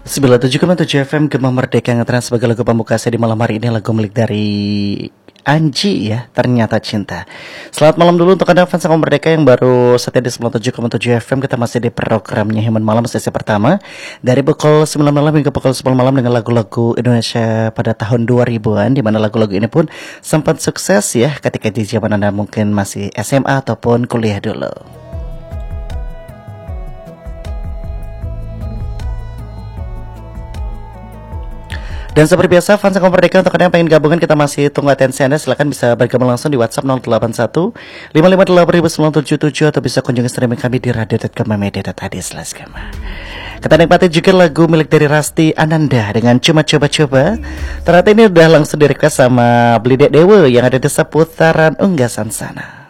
97,7 FM Gema Merdeka yang ngetren sebagai lagu pembuka saya di malam hari ini. Lagu milik dari Anji ya, Ternyata Cinta. Selamat malam dulu untuk Anda fans Gema Merdeka yang baru setia di 97,7 FM. Kita masih di programnya Himan Malam sesi pertama dari pukul 9 malam hingga pukul 10 malam dengan lagu-lagu Indonesia pada tahun 2000-an, di mana lagu-lagu ini pun sempat sukses ya ketika di zaman Anda mungkin masih SMA ataupun kuliah dulu. Dan seperti biasa, fans Gema Merdeka, untuk kalian yang pengen gabungan, kita masih tunggu atensi Anda. Silahkan bisa bergabung langsung di WhatsApp 081 558 atau bisa kunjungi streaming kami di radio.gemamedia.id/gema. Kita nikmati juga lagu milik dari Rasti Ananda dengan Cuma Coba-Coba. Ternyata ini udah langsung di request sama Beli Dek Dewa yang ada di seputaran Unggasan sana.